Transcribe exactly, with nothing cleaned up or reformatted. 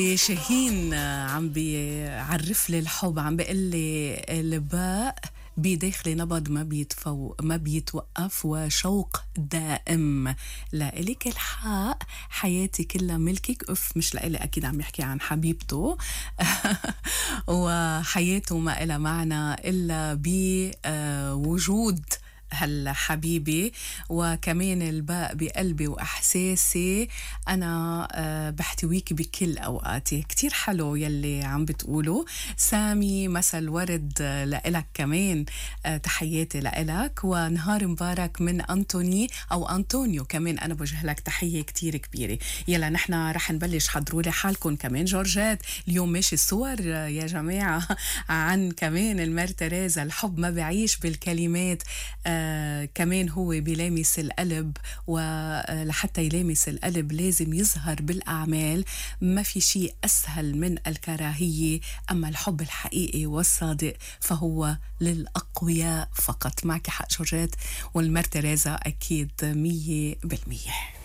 شاهين عم بيعرف لي الحب، عم بيقول لي الباء بداخلي نبض ما بيتفو ما بيتوقف وشوق دائم. لإلك الحق حياتي كلها ملكك. اف مش لإلي، اكيد عم يحكي عن حبيبته. وحياته ما إلها معنى الا بوجود هالحبيبي. وكمان الباء بقلبي وإحساسي أنا أه بحتويك بكل أوقاتي. كتير حلو يلي عم بتقوله. سامي مثل ورد لإلك كمان. أه تحياتي لإلك ونهار مبارك من أنتوني أو أنطونيو. كمان أنا بوجه لك تحية كتير كبيرة. يلا نحنا رح نبلش. حضروا لي حالكم كمان. جورجات اليوم ماشي الصور يا جماعة عن كمان المير تيريزا. الحب ما بعيش بالكلمات، أه آه كمان هو بيلامس القلب، ولحتى يلامس القلب لازم يظهر بالأعمال. ما في شيء أسهل من الكراهية، أما الحب الحقيقي والصادق فهو للأقوياء فقط. معك حق جورجات، والمير تيريزا أكيد مية بالمية.